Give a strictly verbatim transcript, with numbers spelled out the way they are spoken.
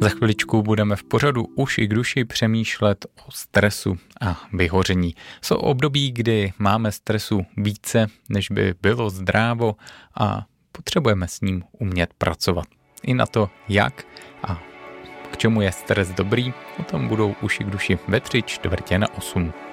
Za chviličku budeme v pořadu Uši k duši přemýšlet o stresu a vyhoření. Jsou období, kdy máme stresu více, než by bylo zdrávo a potřebujeme s ním umět pracovat. I na to, jak a k čemu je stres dobrý, o tom budou Uši k duši ve tři čtvrtě na osm.